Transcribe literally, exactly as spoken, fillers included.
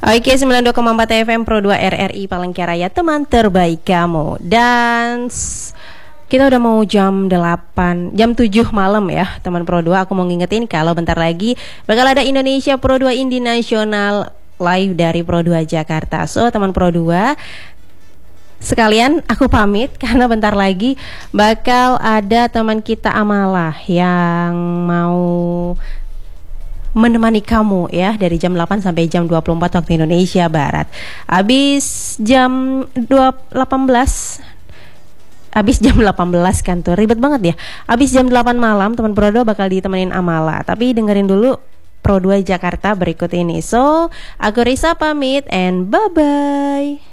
Oke, sembilan puluh dua koma empat F M Pro dua R R I Palangkaraya Raya, teman terbaik kamu. Dan s- kita udah mau jam delapan, jam tujuh malam ya, teman Pro dua. Aku mau ngingetin kalau bentar lagi bakal ada Indonesia Pro dua Indie Nasional live dari Pro dua Jakarta. So, teman Pro dua, sekalian aku pamit karena bentar lagi bakal ada teman kita Amalah yang mau menemani kamu ya dari jam delapan sampai jam dua puluh empat waktu Indonesia Barat. Habis jam delapan belas, habis jam delapan belas kan tuh ribet banget ya. Habis jam delapan malam teman Pro dua bakal ditemenin Amala. Tapi dengerin dulu Pro dua Jakarta berikut ini. So, aku Risa pamit and bye bye.